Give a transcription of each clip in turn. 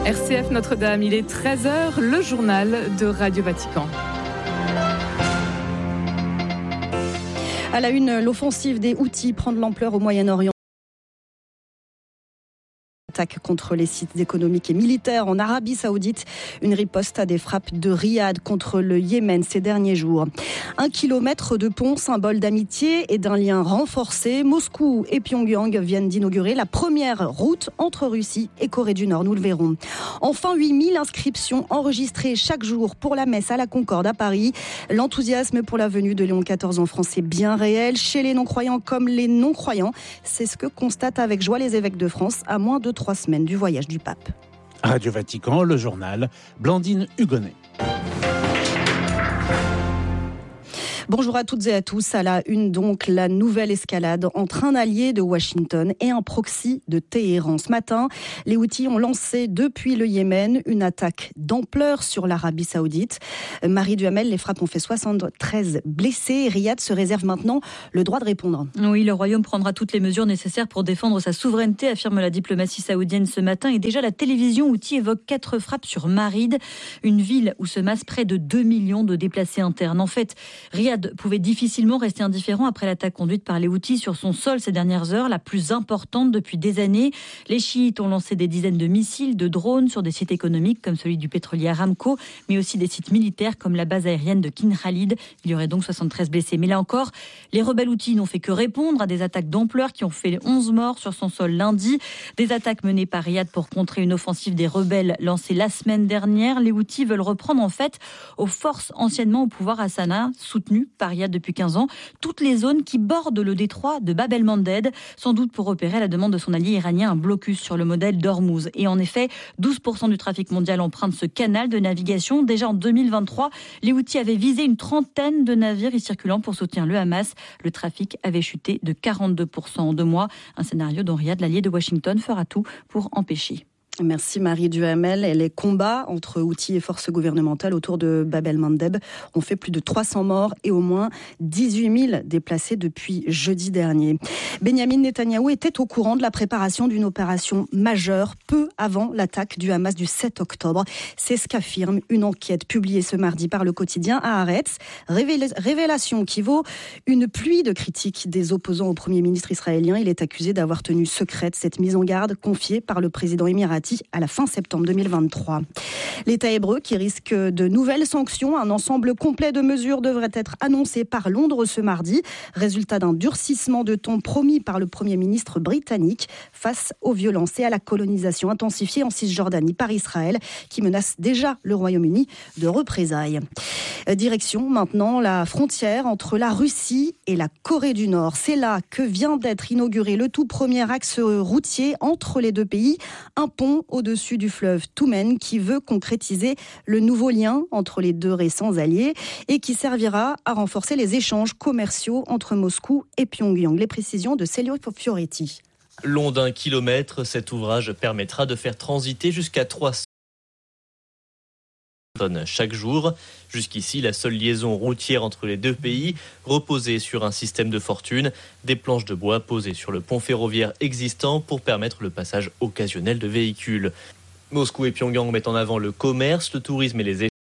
RCF Notre-Dame, il est 13h, le journal de Radio Vatican. À la une, l'offensive des Houthis prend de l'ampleur au Moyen-Orient. Attaque contre les sites économiques et militaires en Arabie Saoudite. Une riposte à des frappes de Riyad contre le Yémen ces derniers jours. 1 kilomètre de pont, symbole d'amitié et d'un lien renforcé. Moscou et Pyongyang viennent d'inaugurer la première route entre Russie et Corée du Nord. Nous le verrons. Enfin, 8000 inscriptions enregistrées chaque jour pour la messe à la Concorde à Paris. L'enthousiasme pour la venue de Léon XIV en France est bien réel, chez les non-croyants comme les non-croyants. C'est ce que constatent avec joie les évêques de France à moins de 3 semaines du voyage du pape. Radio Vatican, le journal, Blandine Hugonnet. Bonjour à toutes et à tous. À la une donc, la nouvelle escalade entre un allié de Washington et un proxy de Téhéran. Ce matin, les Houthis ont lancé depuis le Yémen une attaque d'ampleur sur l'Arabie Saoudite. Marie Duhamel, les frappes ont fait 73 blessés. Riyad se réserve maintenant le droit de répondre. Oui, le royaume prendra toutes les mesures nécessaires pour défendre sa souveraineté, affirme la diplomatie saoudienne ce matin. Et déjà, la télévision Houthi évoque 4 frappes sur Marib, une ville où se massent près de 2 millions de déplacés internes. En fait, Riyad pouvait difficilement rester indifférent après l'attaque conduite par les Houthis sur son sol ces dernières heures, la plus importante depuis des années. Les chiites ont lancé des dizaines de missiles, de drones sur des sites économiques comme celui du pétrolier Aramco, mais aussi des sites militaires comme la base aérienne de King Khalid. Il y aurait donc 73 blessés. Mais là encore, les rebelles Houthis n'ont fait que répondre à des attaques d'ampleur qui ont fait 11 morts sur son sol lundi. Des attaques menées par Riyad pour contrer une offensive des rebelles lancée la semaine dernière. Les Houthis veulent reprendre en fait aux forces anciennement au pouvoir à Sanaa, soutenues par Riyad depuis 15 ans, toutes les zones qui bordent le détroit de Bab el-Mandeb, sans doute pour opérer à la demande de son allié iranien un blocus sur le modèle d'Ormuz. Et en effet, 12% du trafic mondial emprunte ce canal de navigation. Déjà en 2023, les Houthis avaient visé une trentaine de navires y circulant pour soutenir le Hamas. Le trafic avait chuté de 42% en 2 mois. Un scénario dont Riyad, l'allié de Washington, fera tout pour empêcher. Merci Marie Duhamel. Et les combats entre Houthis et forces gouvernementales autour de Bab el-Mandeb ont fait plus de 300 morts et au moins 18 000 déplacés depuis jeudi dernier. Benyamin Netanyahou était au courant de la préparation d'une opération majeure peu avant l'attaque du Hamas du 7 octobre. C'est ce qu'affirme une enquête publiée ce mardi par le quotidien Haaretz. Révélation qui vaut une pluie de critiques des opposants au Premier ministre israélien. Il est accusé d'avoir tenu secrète cette mise en garde confiée par le président émirati à la fin septembre 2023. L'État hébreu qui risque de nouvelles sanctions. Un ensemble complet de mesures devrait être annoncé par Londres ce mardi. Résultat d'un durcissement de ton promis par le Premier ministre britannique face aux violences et à la colonisation intensifiée en Cisjordanie par Israël qui menace déjà le Royaume-Uni de représailles. Direction maintenant la frontière entre la Russie et la Corée du Nord. C'est là que vient d'être inauguré le tout premier axe routier entre les deux pays. Un pont au-dessus du fleuve Tumen qui veut concrétiser le nouveau lien entre les deux récents alliés et qui servira à renforcer les échanges commerciaux entre Moscou et Pyongyang. Les précisions de Celio Fioretti. Long d'1 kilomètre, cet ouvrage permettra de faire transiter jusqu'à 300 tonnes chaque jour. Jusqu'ici, la seule liaison routière entre les deux pays reposait sur un système de fortune, des planches de bois posées sur le pont ferroviaire existant pour permettre le passage occasionnel de véhicules. Moscou et Pyongyang mettent en avant le commerce, le tourisme et les échanges.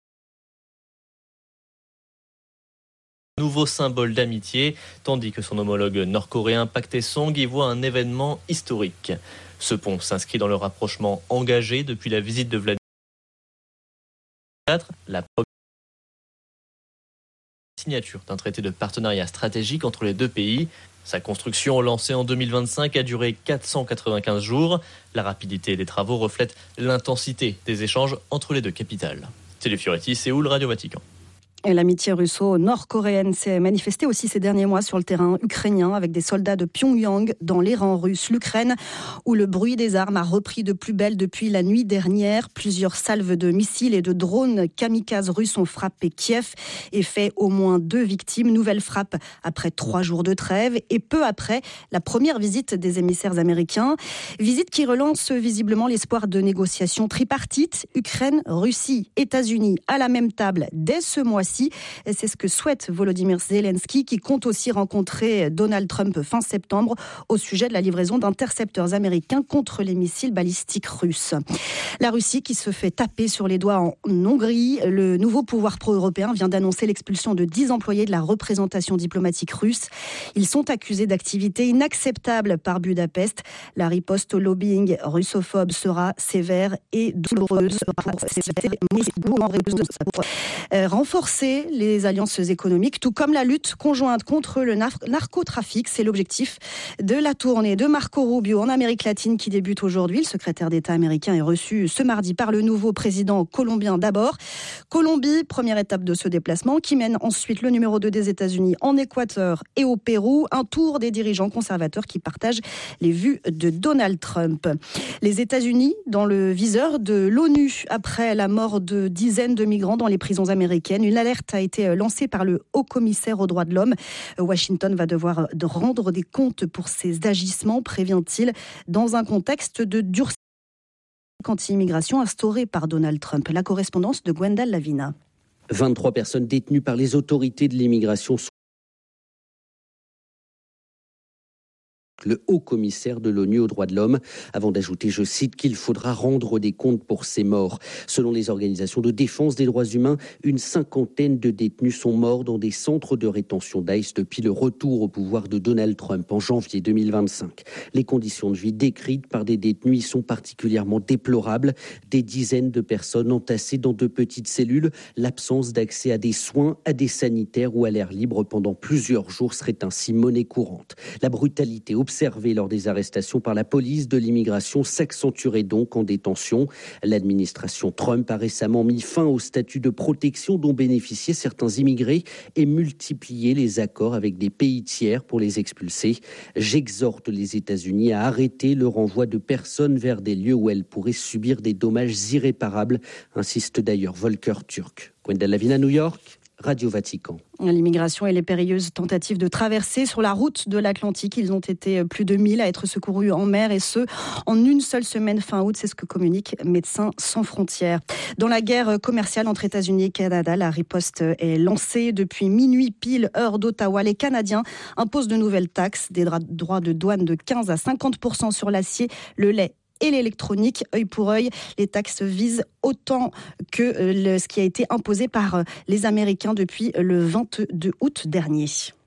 Nouveau symbole d'amitié, tandis que son homologue nord-coréen Pak Tae-song y voit un événement historique. Ce pont s'inscrit dans le rapprochement engagé depuis la visite de Vladimir. La signature d'un traité de partenariat stratégique entre les deux pays. Sa construction, lancée en 2025, a duré 495 jours. La rapidité des travaux reflète l'intensité des échanges entre les deux capitales. Céline Fioretti, Séoul, Radio Vatican. Et l'amitié russo-nord-coréenne s'est manifestée aussi ces derniers mois sur le terrain ukrainien avec des soldats de Pyongyang dans les rangs russes. L'Ukraine, où le bruit des armes a repris de plus belle depuis la nuit dernière. Plusieurs salves de missiles et de drones kamikazes russes ont frappé Kiev et fait au moins 2 victimes. Nouvelle frappe après 3 jours de trêve et peu après la première visite des émissaires américains. Visite qui relance visiblement l'espoir de négociations tripartites. Ukraine, Russie, États-Unis à la même table dès ce mois-ci. diplomatie. C'est ce que souhaite Volodymyr Zelensky, qui compte aussi rencontrer Donald Trump fin septembre au sujet de la livraison d'intercepteurs américains contre les missiles balistiques russes. La Russie qui se fait taper sur les doigts en Hongrie. Le nouveau pouvoir pro-européen vient d'annoncer l'expulsion de 10 employés de la représentation diplomatique russe. Ils sont accusés d'activités inacceptables par Budapest. La riposte au lobbying russophobe sera sévère et douloureuse. Renforcer les alliances économiques, tout comme la lutte conjointe contre le narcotrafic. C'est l'objectif de la tournée de Marco Rubio en Amérique latine qui débute aujourd'hui. Le secrétaire d'État américain est reçu ce mardi par le nouveau président colombien d'abord. Colombie, première étape de ce déplacement, qui mène ensuite le numéro 2 des États-Unis en Équateur et au Pérou. Un tour des dirigeants conservateurs qui partagent les vues de Donald Trump. Les États-Unis dans le viseur de l'ONU après la mort de dizaines de migrants dans les prisons américaines. Une alerte a été lancée par le haut-commissaire aux droits de l'homme. Washington va devoir rendre des comptes pour ses agissements, prévient-il, dans un contexte de durcissement anti-immigration instauré par Donald Trump. La correspondance de Gwendal Lavina. 23 personnes détenues par les autorités de l'immigration sont le haut-commissaire de l'ONU aux droits de l'homme, avant d'ajouter, je cite, qu'il faudra rendre des comptes pour ces morts. Selon les organisations de défense des droits humains, une cinquantaine de détenus sont morts dans des centres de rétention d'ICE depuis le retour au pouvoir de Donald Trump en janvier 2025. Les conditions de vie décrites par des détenus sont particulièrement déplorables. Des dizaines de personnes entassées dans de petites cellules, l'absence d'accès à des soins, à des sanitaires ou à l'air libre pendant plusieurs jours serait ainsi monnaie courante. La brutalité observée lors des arrestations par la police de l'immigration s'accentuerait donc en détention. L'administration Trump a récemment mis fin au statut de protection dont bénéficiaient certains immigrés et multiplié les accords avec des pays tiers pour les expulser. J'exhorte les États-Unis à arrêter le renvoi de personnes vers des lieux où elles pourraient subir des dommages irréparables, insiste d'ailleurs Volker Turk. Gwendal Lavina, New York, Radio Vatican. L'immigration et les périlleuses tentatives de traversée sur la route de l'Atlantique. Ils ont été plus de 1000 à être secourus en mer et ce, en une seule semaine fin août. C'est ce que communique Médecins sans frontières. Dans la guerre commerciale entre États-Unis et Canada, la riposte est lancée depuis minuit pile, heure d'Ottawa. Les Canadiens imposent de nouvelles taxes, des droits de douane de 15 à 50% sur l'acier, le lait et l'électronique, œil pour œil. Les taxes visent autant que ce qui a été imposé par les Américains depuis le 22 août dernier.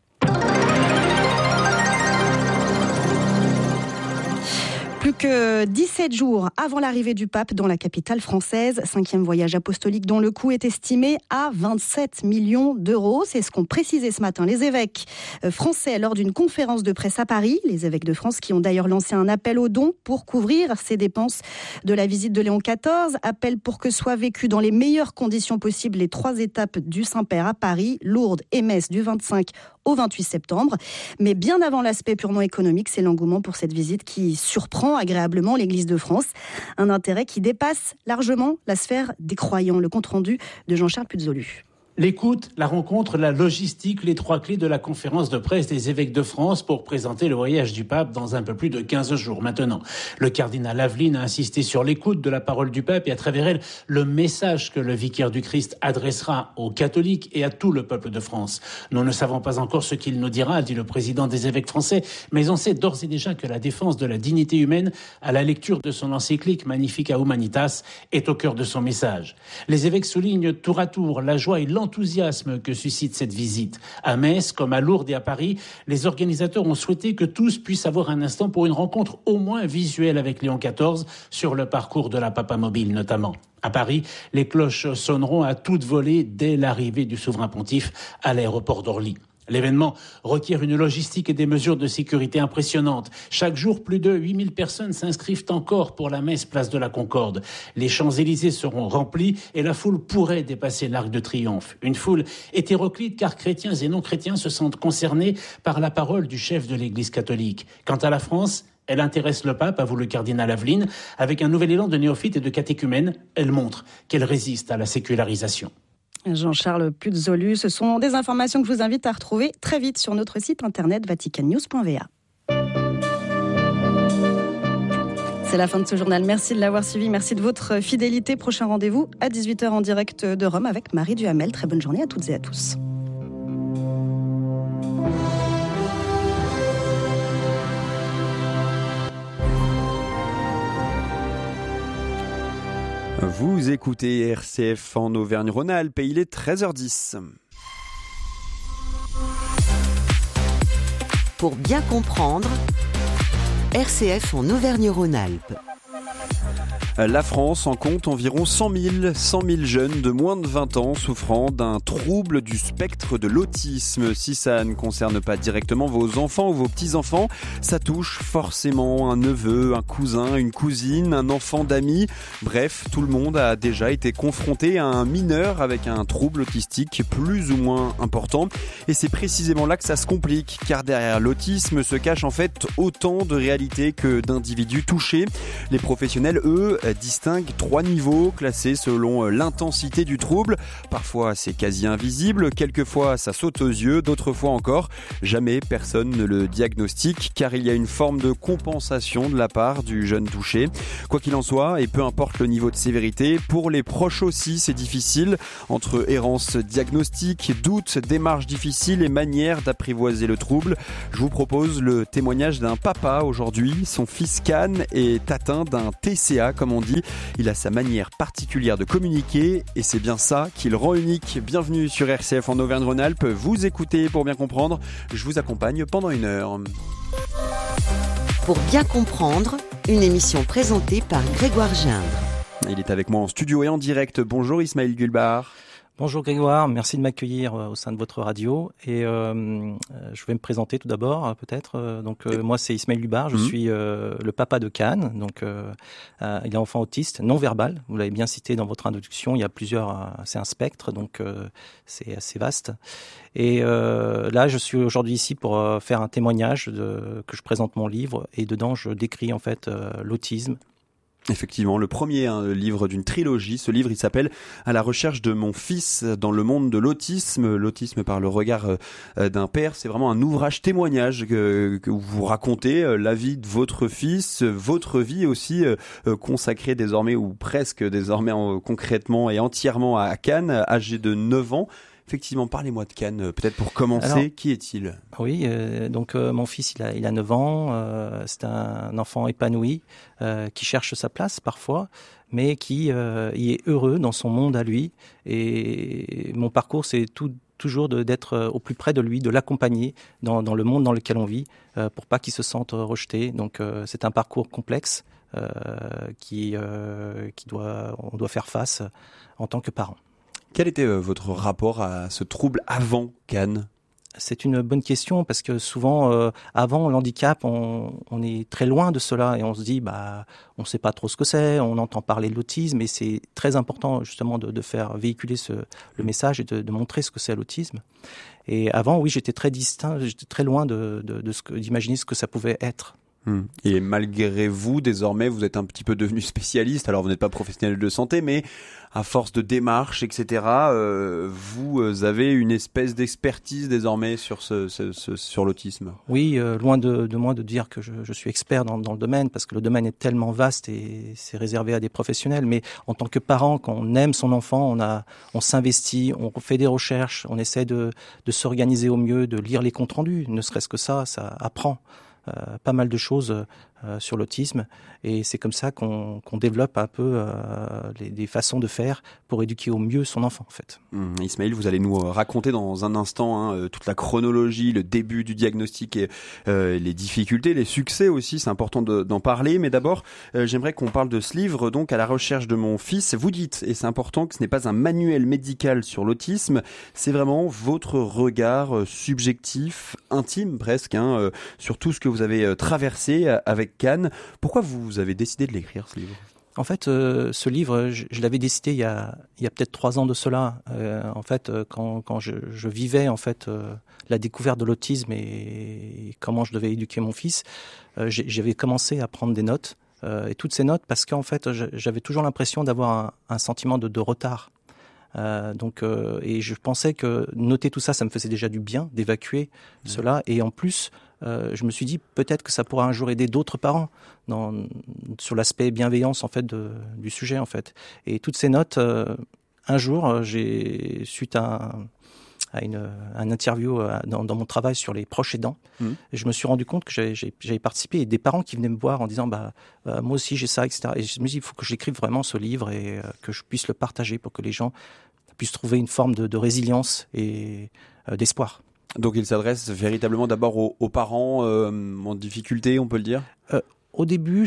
Plus que 17 jours avant l'arrivée du pape dans la capitale française, 5e voyage apostolique dont le coût est estimé à 27 millions d'euros. C'est ce qu'ont précisé ce matin les évêques français lors d'une conférence de presse à Paris. Les évêques de France qui ont d'ailleurs lancé un appel aux dons pour couvrir ces dépenses de la visite de Léon XIV. Appel pour que soient vécues dans les meilleures conditions possibles les 3 étapes du Saint-Père à Paris, Lourdes et Metz du 25 au 28 septembre. Mais bien avant l'aspect purement économique, c'est l'engouement pour cette visite qui surprend agréablement l'Église de France. Un intérêt qui dépasse largement la sphère des croyants. Le compte-rendu de Jean-Charles Puzolu. L'écoute, la rencontre, la logistique, les 3 clés de la conférence de presse des évêques de France pour présenter le voyage du pape dans un peu plus de 15 jours maintenant. Le cardinal Aveline a insisté sur l'écoute de la parole du pape et à travers elle, le message que le vicaire du Christ adressera aux catholiques et à tout le peuple de France. Nous ne savons pas encore ce qu'il nous dira, dit le président des évêques français, mais on sait d'ores et déjà que la défense de la dignité humaine, à la lecture de son encyclique Magnificat Humanitas, est au cœur de son message. Les évêques soulignent tour à tour la joie et l'enthousiasme que suscite cette visite. À Metz, comme à Lourdes et à Paris, les organisateurs ont souhaité que tous puissent avoir un instant pour une rencontre au moins visuelle avec Léon XIV sur le parcours de la Papamobile notamment. À Paris, les cloches sonneront à toute volée dès l'arrivée du souverain pontife à l'aéroport d'Orly. L'événement requiert une logistique et des mesures de sécurité impressionnantes. Chaque jour, plus de 8000 personnes s'inscrivent encore pour la messe place de la Concorde. Les Champs-Élysées seront remplis et la foule pourrait dépasser l'Arc de Triomphe. Une foule hétéroclite car chrétiens et non-chrétiens se sentent concernés par la parole du chef de l'Église catholique. Quant à la France, elle intéresse le pape, avoue le cardinal Aveline. Avec un nouvel élan de néophyte et de catéchumène, elle montre qu'elle résiste à la sécularisation. Jean-Charles Puzolu, ce sont des informations que je vous invite à retrouver très vite sur notre site internet vaticannews.va. C'est la fin de ce journal. Merci de l'avoir suivi. Merci de votre fidélité. Prochain rendez-vous à 18h en direct de Rome avec Marie Duhamel. Très bonne journée à toutes et à tous. Vous écoutez RCF en Auvergne-Rhône-Alpes et il est 13h10. Pour bien comprendre, RCF en Auvergne-Rhône-Alpes. La France en compte environ 100 000 jeunes de moins de 20 ans souffrant d'un trouble du spectre de l'autisme. Si ça ne concerne pas directement vos enfants ou vos petits-enfants, ça touche forcément un neveu, un cousin, une cousine, un enfant d'amis. Bref, tout le monde a déjà été confronté à un mineur avec un trouble autistique plus ou moins important. Et c'est précisément là que ça se complique, car derrière l'autisme se cache en fait autant de réalités que d'individus touchés. Les professionnels, eux, distingue 3 niveaux classés selon l'intensité du trouble. Parfois c'est quasi invisible, quelquefois ça saute aux yeux, d'autres fois encore jamais personne ne le diagnostique car il y a une forme de compensation de la part du jeune touché. Quoi qu'il en soit, et peu importe le niveau de sévérité, pour les proches aussi c'est difficile, entre errance diagnostique, doutes, démarches difficiles et manières d'apprivoiser le trouble. Je vous propose le témoignage d'un papa aujourd'hui. Son fils Can est atteint d'un TCA comme on dit. Il a sa manière particulière de communiquer et c'est bien ça qui le rend unique. Bienvenue sur RCF en Auvergne-Rhône-Alpes. Vous écoutez pour bien comprendre. Je vous accompagne pendant 1 heure. Pour bien comprendre, une émission présentée par Grégoire Gindre. Il est avec moi en studio et en direct. Bonjour Ismaël Gulbar. Bonjour Grégoire, merci de m'accueillir au sein de votre radio et je vais me présenter tout d'abord peut-être. Moi c'est Ismaël Gulbar, je suis le papa de Can, donc il est enfant autiste non verbal, vous l'avez bien cité dans votre introduction, il y a plusieurs, c'est un spectre donc c'est assez vaste. Et là je suis aujourd'hui ici pour faire un témoignage que je présente mon livre et dedans je décris en fait l'autisme. Effectivement, le premier livre d'une trilogie. Ce livre, il s'appelle « À la recherche de mon fils dans le monde de l'autisme ». L'autisme par le regard d'un père. C'est vraiment un ouvrage témoignage que vous racontez la vie de votre fils, votre vie aussi consacrée désormais ou presque désormais concrètement et entièrement à Can, âgé de 9 ans. Effectivement, parlez-moi de Can, peut-être pour commencer. Alors, qui est-il ? Oui, mon fils, il a 9 ans. C'est un enfant épanoui qui cherche sa place parfois, mais qui y est heureux dans son monde à lui. Et mon parcours, c'est toujours d'être au plus près de lui, de l'accompagner dans le monde dans lequel on vit, pour pas qu'il se sente rejeté. Donc, c'est un parcours complexe on doit faire face en tant que parent. Quel était votre rapport à ce trouble avant Can ? C'est une bonne question parce que souvent, avant l'handicap, on est très loin de cela et on se dit, on ne sait pas trop ce que c'est, on entend parler de l'autisme et c'est très important justement de faire véhiculer le message et de montrer ce que c'est l'autisme. Et avant, oui, j'étais très distinct, j'étais très loin d'imaginer ce que ça pouvait être. Et malgré vous, désormais, vous êtes un petit peu devenu spécialiste. Alors, vous n'êtes pas professionnel de santé, mais à force de démarches, etc., vous avez une espèce d'expertise désormais sur sur l'autisme. Oui, loin de moi de dire que je suis expert dans le domaine, parce que le domaine est tellement vaste et c'est réservé à des professionnels. Mais en tant que parent, quand on aime son enfant, on s'investit, on fait des recherches, on essaie de s'organiser au mieux, de lire les comptes rendus. Ne serait-ce que ça apprend. Pas mal de choses sur l'autisme et c'est comme ça qu'on développe un peu des façons de faire pour éduquer au mieux son enfant en fait. Ismaël, vous allez nous raconter dans un instant toute la chronologie, le début du diagnostic et les difficultés, les succès aussi, c'est important d'en parler, mais d'abord j'aimerais qu'on parle de ce livre, donc à la recherche de mon fils. Vous dites, et c'est important, que ce n'est pas un manuel médical sur l'autisme, c'est vraiment votre regard subjectif, intime presque, sur tout ce que vous avez traversé avec Can. Pourquoi vous avez décidé de l'écrire, ce livre ? En fait, ce livre, je l'avais décidé il y a peut-être 3 ans de cela. Quand je vivais en fait la découverte de l'autisme et comment je devais éduquer mon fils, j'avais commencé à prendre des notes. Et toutes ces notes, parce qu'en fait, j'avais toujours l'impression d'avoir un sentiment de retard. Et je pensais que noter tout ça, ça me faisait déjà du bien d'évacuer cela. Et en plus, je me suis dit peut-être que ça pourra un jour aider d'autres parents sur l'aspect bienveillance en fait du sujet en fait. Et toutes ces notes, un jour, suite à un interview dans mon travail sur les proches aidants, je me suis rendu compte que j'avais participé et des parents qui venaient me voir en disant moi aussi j'ai ça, etc. Et je me dis il faut que j'écrive vraiment ce livre et que je puisse le partager pour que les gens puissent trouver une forme de résilience et d'espoir. Donc il s'adresse véritablement d'abord aux parents en difficulté, on peut le dire. Au début,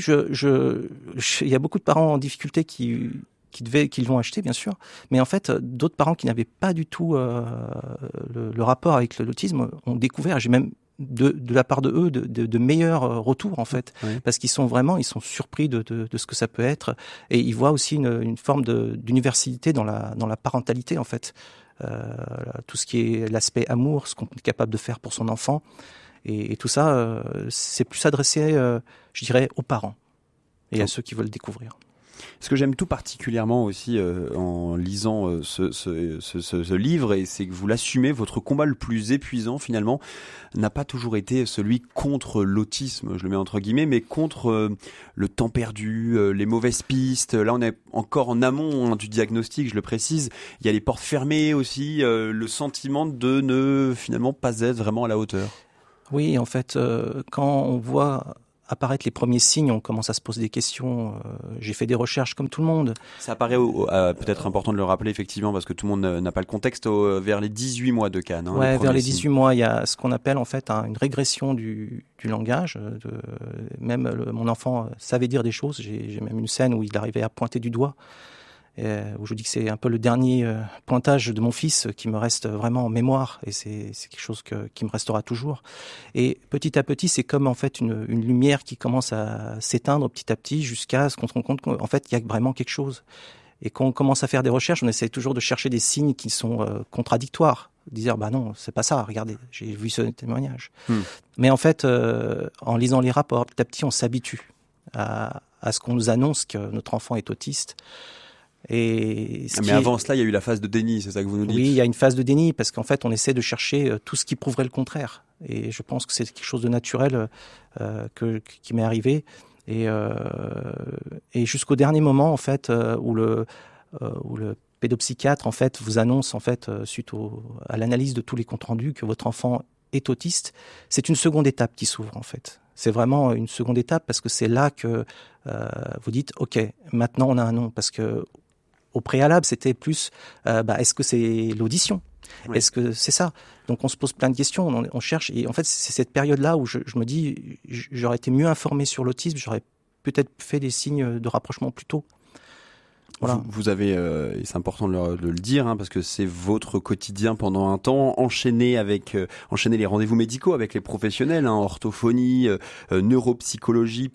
il y a beaucoup de parents en difficulté qui l'ont acheté, bien sûr, mais en fait, d'autres parents qui n'avaient pas du tout le rapport avec l'autisme ont découvert, j'ai même de la part de eux de meilleurs retours en fait, parce qu'ils sont surpris de ce que ça peut être, et ils voient aussi une forme d'universalité dans la parentalité en fait, tout ce qui est l'aspect amour, ce qu'on est capable de faire pour son enfant, et tout ça, c'est plus adressé, je dirais, aux parents et à ceux qui veulent découvrir. Ce que j'aime tout particulièrement aussi en lisant ce livre, et c'est que vous l'assumez, votre combat le plus épuisant finalement n'a pas toujours été celui contre l'autisme, je le mets entre guillemets, mais contre le temps perdu, les mauvaises pistes. Là on est encore en amont du diagnostic, je le précise. Il y a les portes fermées aussi, le sentiment de ne finalement pas être vraiment à la hauteur. Oui, en fait, quand on voit apparaître les premiers signes, on commence à se poser des questions. J'ai fait des recherches comme tout le monde. Ça apparaît peut-être important de le rappeler effectivement parce que tout le monde n'a pas le contexte vers les 18 mois de Cannes. Ouais, vers les 18 mois, il y a ce qu'on appelle en fait une régression du langage. Même mon enfant savait dire des choses. J'ai même une scène où il arrivait à pointer du doigt. Où je dis que c'est un peu le dernier pointage de mon fils qui me reste vraiment en mémoire, et c'est quelque chose qui me restera toujours. Et petit à petit, c'est comme en fait une lumière qui commence à s'éteindre petit à petit jusqu'à ce qu'on se rende compte qu'en fait il y a vraiment quelque chose. Et quand on commence à faire des recherches, on essaie toujours de chercher des signes qui sont contradictoires, dire non, c'est pas ça, regardez, j'ai vu ce témoignage. Mais en fait, en lisant les rapports, petit à petit, on s'habitue à ce qu'on nous annonce que notre enfant est autiste. Mais avant cela, il y a eu la phase de déni, c'est ça que vous nous dites? Oui, il y a une phase de déni parce qu'en fait, on essaie de chercher tout ce qui prouverait le contraire. Et je pense que c'est quelque chose de naturel qui m'est arrivé. Et jusqu'au dernier moment, en fait, où le pédopsychiatre en fait vous annonce en fait suite à l'analyse de tous les comptes rendus que votre enfant est autiste, c'est une seconde étape qui s'ouvre en fait. C'est vraiment une seconde étape parce que c'est là que vous dites ok, maintenant on a un nom, parce que au préalable, c'était plus, est-ce que c'est l'audition ? Oui. Est-ce que c'est ça ? Donc on se pose plein de questions, on cherche, et en fait c'est cette période-là où je me dis, j'aurais été mieux informé sur l'autisme, j'aurais peut-être fait des signes de rapprochement plus tôt. Voilà. Vous avez, et c'est important de le dire, parce que c'est votre quotidien pendant un temps, enchaîner les rendez-vous médicaux avec les professionnels, orthophonie, neuropsychologie,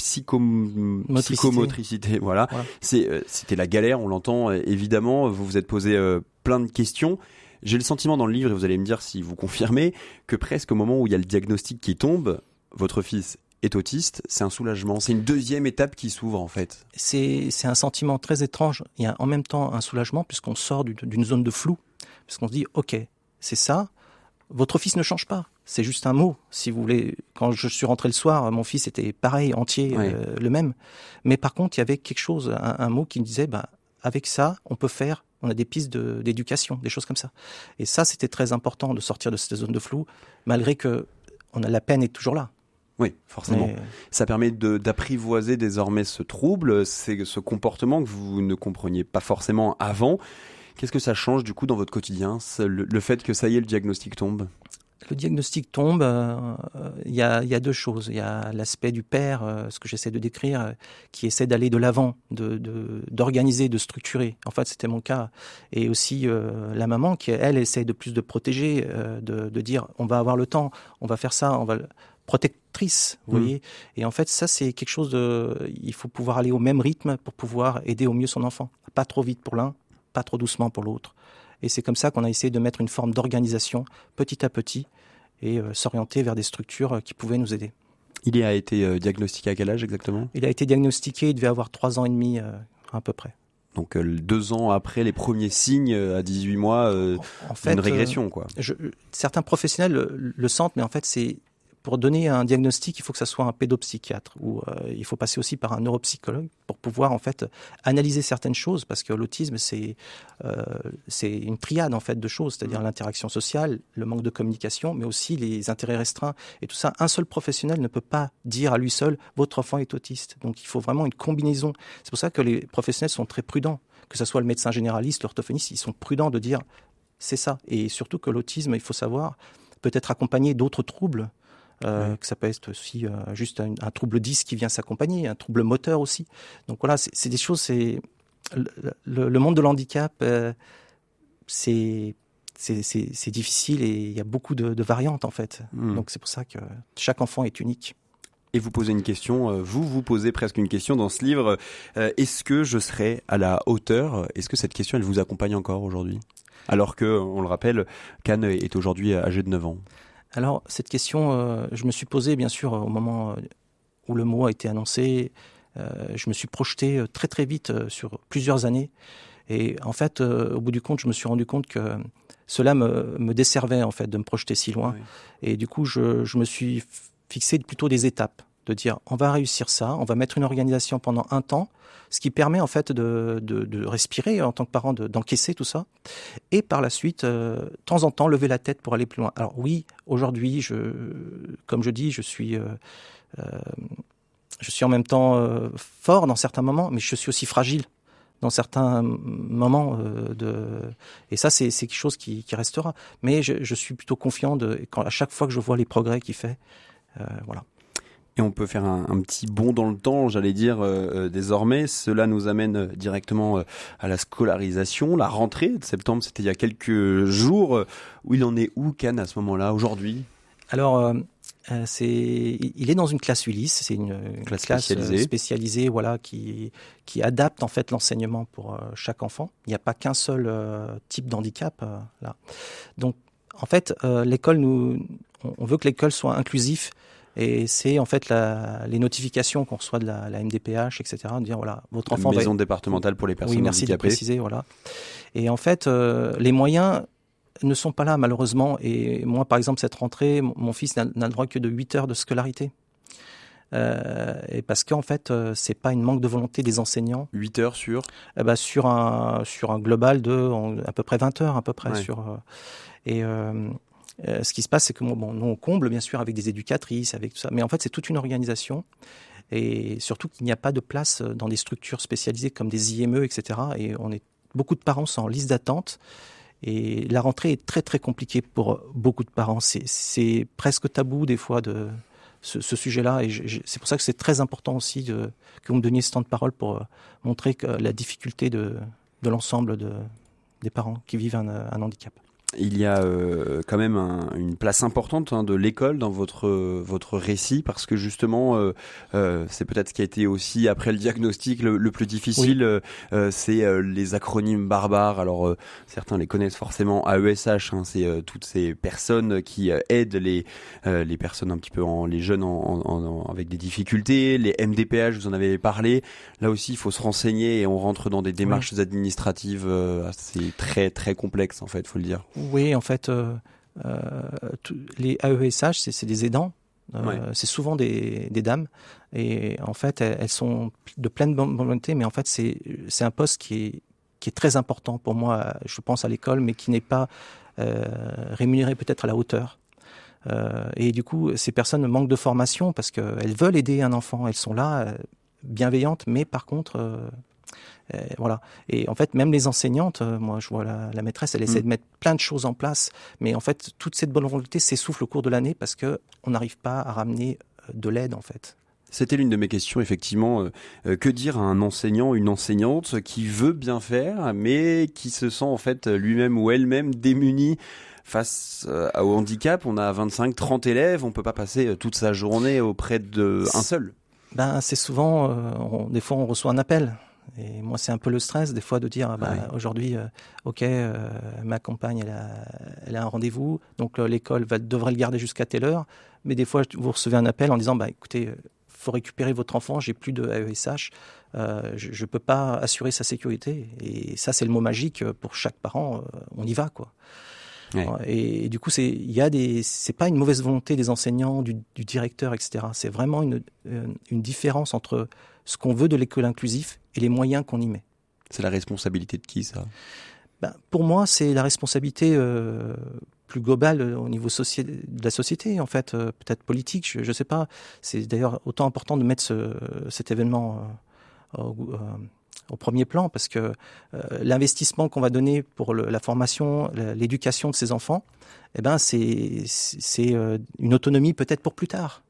psychomotricité, voilà. C'était la galère, on l'entend évidemment. Vous vous êtes posé plein de questions. J'ai le sentiment dans le livre, et vous allez me dire si vous confirmez, que presque au moment où il y a le diagnostic qui tombe, votre fils est autiste, c'est un soulagement, c'est une deuxième étape qui s'ouvre en fait. C'est un sentiment très étrange. Il y a en même temps un soulagement puisqu'on sort d'une zone de flou, puisqu'on se dit ok, c'est ça, votre fils ne change pas, c'est juste un mot. Si vous voulez, quand je suis rentré le soir, mon fils était pareil, entier, le même. Mais par contre, il y avait quelque chose, un mot qui me disait avec ça, on a des pistes d'éducation, des choses comme ça. Et ça, c'était très important de sortir de cette zone de flou, malgré que la peine est toujours là. Oui, forcément. Ça permet d'apprivoiser désormais ce trouble, ce comportement que vous ne compreniez pas forcément avant. Qu'est-ce que ça change du coup dans votre quotidien, le fait que ça y est, le diagnostic tombe ? Le diagnostic tombe, il y a deux choses. Il y a l'aspect du père, ce que j'essaie de décrire, qui essaie d'aller de l'avant, d'organiser, de structurer. En fait, c'était mon cas. Et aussi la maman qui, elle, essaie de plus de protéger, de dire on va avoir le temps, on va faire ça, on va... protectrice, vous voyez. Et en fait, ça, c'est quelque chose il faut pouvoir aller au même rythme pour pouvoir aider au mieux son enfant. Pas trop vite pour l'un, pas trop doucement pour l'autre. Et c'est comme ça qu'on a essayé de mettre une forme d'organisation petit à petit et s'orienter vers des structures qui pouvaient nous aider. Il a été diagnostiqué à quel âge exactement ? Il a été diagnostiqué, il devait avoir 3 ans et demi à peu près. Donc 2 ans après les premiers signes, à 18 mois, en fait, une régression, quoi. Certains professionnels le sentent, mais en fait, c'est pour donner un diagnostic, il faut que ça soit un pédopsychiatre ou il faut passer aussi par un neuropsychologue pour pouvoir en fait analyser certaines choses, parce que l'autisme c'est une triade en fait de choses, c'est-à-dire l'interaction sociale, le manque de communication, mais aussi les intérêts restreints et tout ça. Un seul professionnel ne peut pas dire à lui seul votre enfant est autiste. Donc il faut vraiment une combinaison. C'est pour ça que les professionnels sont très prudents, que ce soit le médecin généraliste, l'orthophoniste, ils sont prudents de dire c'est ça. Et surtout que l'autisme, il faut savoir, peut être accompagné d'autres troubles, que ça peut être aussi juste un trouble 10 qui vient s'accompagner, un trouble moteur aussi. Donc voilà, c'est des choses, c'est le monde de l'handicap, c'est difficile et il y a beaucoup de variantes en fait. Donc c'est pour ça que chaque enfant est unique. Et vous posez une question, vous posez presque une question dans ce livre. Est-ce que je serai à la hauteur ? Est-ce que cette question, elle vous accompagne encore aujourd'hui ? Alors que, on le rappelle, Can est aujourd'hui âgé de 9 ans. Alors, cette question, je me suis posée, bien sûr, au moment où le mot a été annoncé. Je me suis projeté très très vite sur plusieurs années. Et en fait, au bout du compte, je me suis rendu compte que cela me desservait, en fait, de me projeter si loin. Oui. Et du coup, je me suis fixé plutôt des étapes. De dire, on va réussir ça, on va mettre une organisation pendant un temps, ce qui permet en fait de respirer en tant que parent, d'encaisser tout ça, et par la suite, de temps en temps, lever la tête pour aller plus loin. Alors oui, aujourd'hui, comme je dis, je suis en même temps fort dans certains moments, mais je suis aussi fragile dans certains moments. Et ça, c'est quelque chose qui restera. Mais je suis plutôt confiant à chaque fois que je vois les progrès qu'il fait. Voilà. Et on peut faire un petit bond dans le temps, j'allais dire, désormais. Cela nous amène directement à la scolarisation. La rentrée de septembre, c'était il y a quelques jours. Où il en est où, Can, à ce moment-là, aujourd'hui ? Alors, il est dans une classe Ulysse. C'est une classe spécialisée voilà, qui adapte en fait l'enseignement pour chaque enfant. Il n'y a pas qu'un seul type d'handicap là. Donc, en fait, l'école, on veut que l'école soit inclusive. Et c'est en fait les notifications qu'on reçoit de la MDPH, etc. De dire voilà, votre enfant maison départementale pour les personnes handicapées. Oui, merci de préciser, voilà. Et en fait, les moyens ne sont pas là malheureusement. Et moi, par exemple, cette rentrée, mon fils n'a le droit que de 8 heures de scolarité. Et parce qu'en fait, c'est pas une manque de volonté des enseignants. 8 heures sur sur un global de à peu près 20 heures à peu près sur ce qui se passe, c'est que nous, on comble, bien sûr, avec des éducatrices, avec tout ça. Mais en fait, c'est toute une organisation. Et surtout qu'il n'y a pas de place dans des structures spécialisées comme des IME, etc. Et beaucoup de parents sont en liste d'attente. Et la rentrée est très, très compliquée pour beaucoup de parents. C'est presque tabou, des fois, de ce sujet-là. Et c'est pour ça que c'est très important aussi que vous me donniez ce temps de parole pour montrer que la difficulté de l'ensemble des parents qui vivent un handicap. Il y a quand même une place importante de l'école dans votre récit, parce que justement c'est peut-être ce qui a été aussi après le diagnostic le plus difficile. Oui. C'est les acronymes barbares. Alors certains les connaissent forcément. AESH, c'est toutes ces personnes qui aident les personnes un petit peu les jeunes avec des difficultés. Les MDPH, vous en avez parlé. Là aussi, il faut se renseigner et on rentre dans des démarches administratives assez très très complexes en fait, faut le dire. Oui, en fait, les AESH, c'est des aidants. C'est souvent des dames. Et en fait, elles sont de pleine bonne volonté. Mais en fait, c'est un poste qui est très important pour moi, je pense, à l'école, mais qui n'est pas rémunéré peut-être à la hauteur. Et du coup, ces personnes manquent de formation parce qu'elles veulent aider un enfant. Elles sont là, bienveillantes, mais par contre... voilà. Et en fait, même les enseignantes, moi je vois la maîtresse, elle essaie de mettre plein de choses en place, mais en fait, toute cette bonne volonté s'essouffle au cours de l'année parce qu'on n'arrive pas à ramener de l'aide en fait. C'était l'une de mes questions, effectivement. Que dire à un enseignant, une enseignante qui veut bien faire, mais qui se sent en fait lui-même ou elle-même démunie face au handicap? On a 25-30 élèves, on peut pas passer toute sa journée auprès d'un seul. C'est souvent, des fois on reçoit un appel. Et moi, c'est un peu le stress, des fois, de dire aujourd'hui, ma compagne, elle a un rendez-vous, donc l'école devrait le garder jusqu'à telle heure. Mais des fois, vous recevez un appel en disant écoutez, faut récupérer votre enfant, j'ai plus de AESH, je peux pas assurer sa sécurité. Et ça, c'est le mot magique pour chaque parent, on y va, quoi. Ouais. Et du coup, c'est pas une mauvaise volonté des enseignants, du directeur, etc. C'est vraiment une différence entre ce qu'on veut de l'école inclusive et les moyens qu'on y met. C'est la responsabilité de qui, ça ? Pour moi, c'est la responsabilité plus globale au niveau de la société, en fait, peut-être politique, je sais pas. C'est d'ailleurs autant important de mettre cet événement au premier plan, parce que l'investissement qu'on va donner pour la formation, l'éducation de ces enfants, c'est une autonomie peut-être pour plus tard.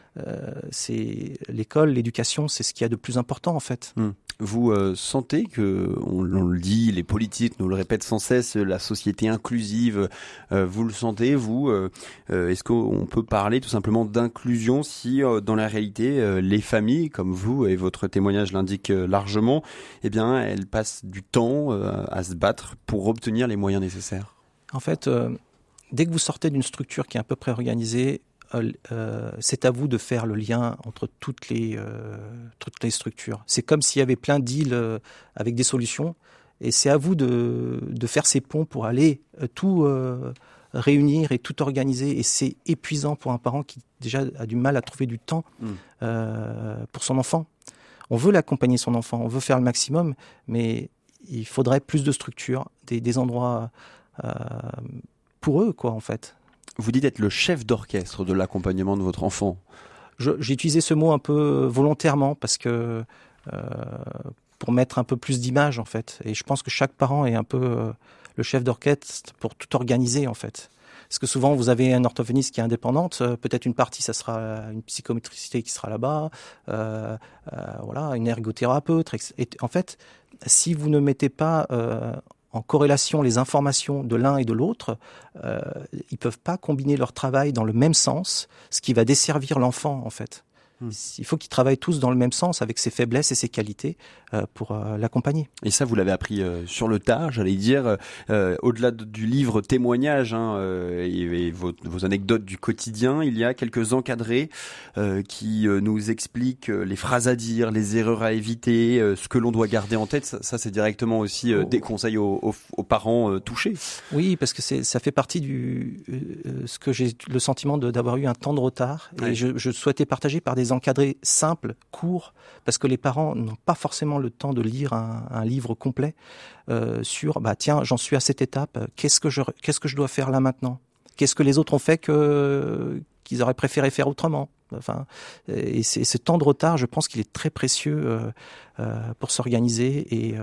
C'est l'école, l'éducation, c'est ce qu'il y a de plus important en fait. Vous sentez que, on le dit, les politiques nous le répètent sans cesse, la société inclusive, vous le sentez, vous est-ce qu'on peut parler tout simplement d'inclusion si dans la réalité les familles, comme vous et votre témoignage l'indique largement, elles passent du temps à se battre pour obtenir les moyens nécessaires? En fait, dès que vous sortez d'une structure qui est à peu près organisée, c'est à vous de faire le lien entre toutes les structures. C'est comme s'il y avait plein d'îles avec des solutions, et c'est à vous de faire ces ponts pour aller tout réunir et tout organiser. Et c'est épuisant pour un parent qui déjà a du mal à trouver du temps pour son enfant. On veut l'accompagner son enfant, on veut faire le maximum, mais il faudrait plus de structures, des endroits pour eux, quoi, en fait. Vous dites être le chef d'orchestre de l'accompagnement de votre enfant. J'ai utilisé ce mot un peu volontairement parce que pour mettre un peu plus d'image en fait. Et je pense que chaque parent est un peu le chef d'orchestre pour tout organiser en fait. Parce que souvent vous avez un orthophoniste qui est indépendante, peut-être une partie ça sera une psychomotricité qui sera là-bas, une ergothérapeute. Et en fait, si vous ne mettez pas en corrélation les informations de l'un et de l'autre, ils peuvent pas combiner leur travail dans le même sens, ce qui va desservir l'enfant en fait. Il faut qu'ils travaillent tous dans le même sens avec ses faiblesses et ses qualités pour l'accompagner. Et ça, vous l'avez appris sur le tard, j'allais dire, au-delà du livre témoignage et vos anecdotes du quotidien, il y a quelques encadrés qui nous expliquent les phrases à dire, les erreurs à éviter, ce que l'on doit garder en tête. Ça c'est directement aussi des conseils aux parents touchés. Oui, parce que ça fait partie ce que j'ai le sentiment d'avoir eu un temps de retard. Et je souhaitais partager par des encadrés simples, courts, parce que les parents n'ont pas forcément le temps de lire un livre complet sur tiens, j'en suis à cette étape, qu'est-ce que je dois faire là maintenant, qu'est-ce que les autres ont fait qu'ils auraient préféré faire autrement. Et ce temps de retard, je pense qu'il est très précieux pour s'organiser et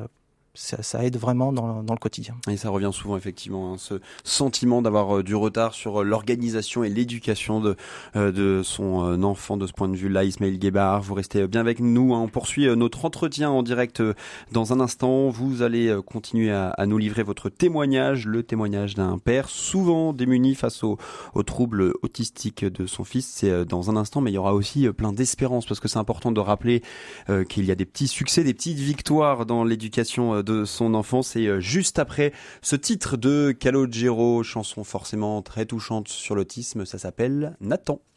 ça aide vraiment dans le quotidien. Et ça revient souvent effectivement, ce sentiment d'avoir du retard sur l'organisation et l'éducation de son enfant. De ce point de vue-là, Ismaël Guébard, vous restez bien avec nous. On poursuit notre entretien en direct dans un instant. Vous allez continuer à nous livrer votre témoignage, le témoignage d'un père souvent démuni face aux troubles autistiques de son fils. C'est dans un instant, mais il y aura aussi plein d'espérance, parce que c'est important de rappeler qu'il y a des petits succès, des petites victoires dans l'éducation de son enfant. C'est juste après ce titre de Calogero, chanson forcément très touchante sur l'autisme. Ça s'appelle Nathan.